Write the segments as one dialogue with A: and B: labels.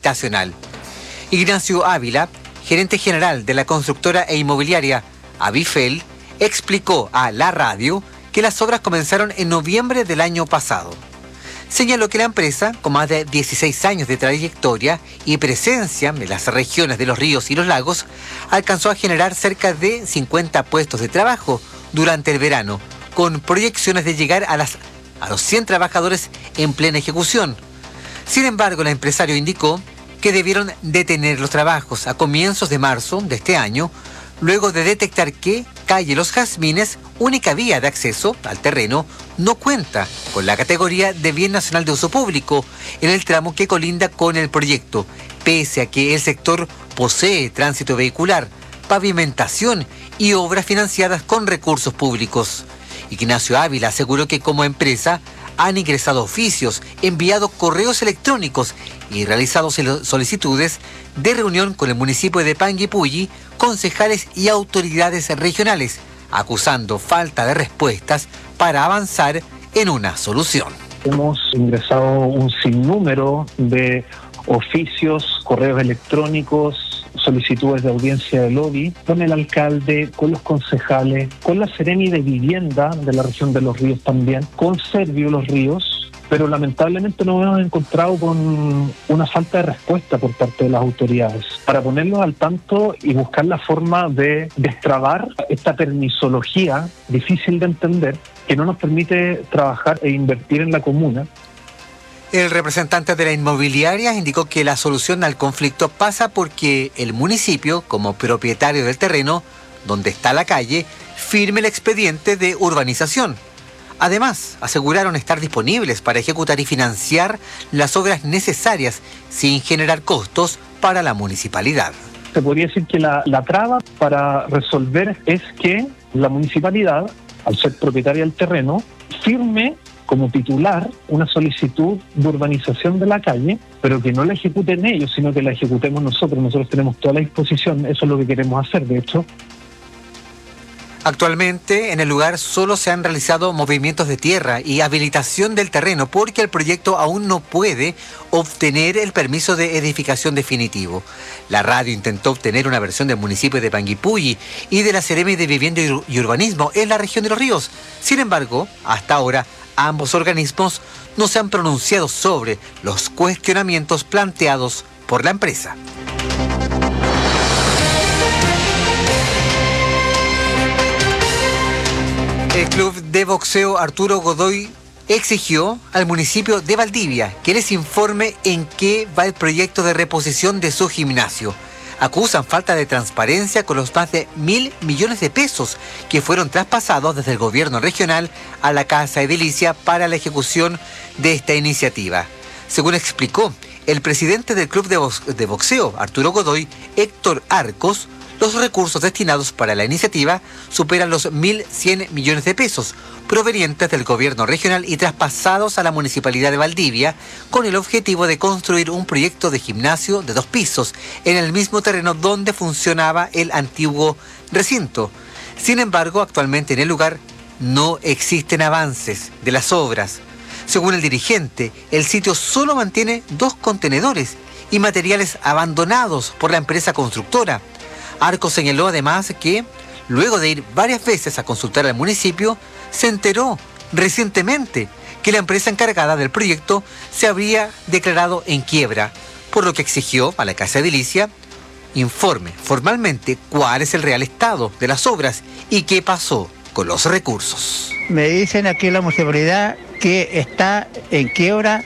A: habitacional. Ignacio Ávila, gerente general de la constructora e inmobiliaria Avifel, explicó a la radio que las obras comenzaron en noviembre del año pasado. Señaló que la empresa, con más de 16 años de trayectoria y presencia en las regiones de los ríos y los lagos, alcanzó a generar cerca de 50 puestos de trabajo durante el verano, con proyecciones de llegar a los 100 trabajadores en plena ejecución. Sin embargo, el empresario indicó que debieron detener los trabajos a comienzos de marzo de este año, luego de detectar que calle Los Jazmines, única vía de acceso al terreno, no cuenta con la categoría de bien nacional de uso público en el tramo que colinda con el proyecto, pese a que el sector posee tránsito vehicular, pavimentación y obras financiadas con recursos públicos. Ignacio Ávila aseguró que como empresa han ingresado oficios, enviado correos electrónicos y realizado solicitudes de reunión con el municipio de Panguipulli, concejales y autoridades regionales, acusando falta de respuestas para avanzar en una solución.
B: Hemos ingresado un sinnúmero de oficios, correos electrónicos, solicitudes de audiencia de lobby con el alcalde, con los concejales, con la Seremi de Vivienda de la región de Los Ríos también, con Servio Los Ríos, pero lamentablemente nos hemos encontrado con una falta de respuesta por parte de las autoridades. Para ponerlos al tanto y buscar la forma de destrabar esta permisología difícil de entender que no nos permite trabajar e invertir en la comuna.
A: El representante de la inmobiliaria indicó que la solución al conflicto pasa porque el municipio, como propietario del terreno donde está la calle, firme el expediente de urbanización. Además, aseguraron estar disponibles para ejecutar y financiar las obras necesarias sin generar costos para la municipalidad.
B: Se podría decir que la traba para resolver es que la municipalidad, al ser propietaria del terreno, firme como titular una solicitud de urbanización de la calle, pero que no la ejecuten ellos, sino que la ejecutemos nosotros. Nosotros tenemos toda la disposición, eso es lo que queremos hacer, de hecho.
A: Actualmente en el lugar solo se han realizado movimientos de tierra y habilitación del terreno porque el proyecto aún no puede obtener el permiso de edificación definitivo. La radio intentó obtener una versión del municipio de Panguipulli y de la Seremi de Vivienda y Urbanismo en la región de Los Ríos. Sin embargo, hasta ahora, ambos organismos no se han pronunciado sobre los cuestionamientos planteados por la empresa. El club de boxeo Arturo Godoy exigió al municipio de Valdivia que les informe en qué va el proyecto de reposición de su gimnasio. Acusan falta de transparencia con los más de 1.000 millones de pesos que fueron traspasados desde el gobierno regional a la Casa Edilicia para la ejecución de esta iniciativa. Según explicó el presidente del club de boxeo, Arturo Godoy, Héctor Arcos, los recursos destinados para la iniciativa superan los 1.100 millones de pesos, provenientes del gobierno regional y traspasados a la municipalidad de Valdivia, con el objetivo de construir un proyecto de gimnasio de 2 pisos en el mismo terreno donde funcionaba el antiguo recinto. Sin embargo, actualmente en el lugar no existen avances de las obras. Según el dirigente, el sitio solo mantiene 2 contenedores y materiales abandonados por la empresa constructora. Arcos señaló además que, luego de ir varias veces a consultar al municipio, se enteró recientemente que la empresa encargada del proyecto se habría declarado en quiebra, por lo que exigió a la Casa Edilicia informe formalmente cuál es el real estado de las obras y qué pasó con los recursos.
C: Me dicen aquí en la municipalidad que está en quiebra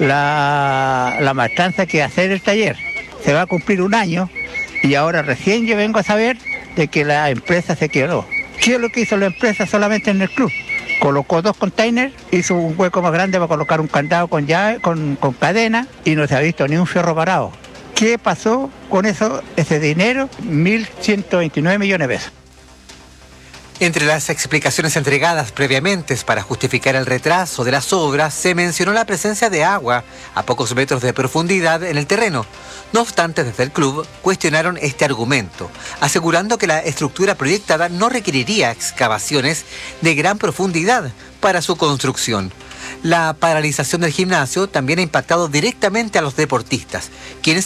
C: la maestranza que hacer el taller. Se va a cumplir 1 año y ahora recién yo vengo a saber de que la empresa se quebró. ¿Qué es lo que hizo la empresa solamente en el club? Colocó 2 containers, hizo un hueco más grande para colocar un candado con llave, con cadena, y no se ha visto ni un fierro parado. ¿Qué pasó con ese dinero? 1.129 millones de pesos.
A: Entre las explicaciones entregadas previamente para justificar el retraso de las obras, se mencionó la presencia de agua a pocos metros de profundidad en el terreno. No obstante, desde el club cuestionaron este argumento, asegurando que la estructura proyectada no requeriría excavaciones de gran profundidad para su construcción. La paralización del gimnasio también ha impactado directamente a los deportistas, quienes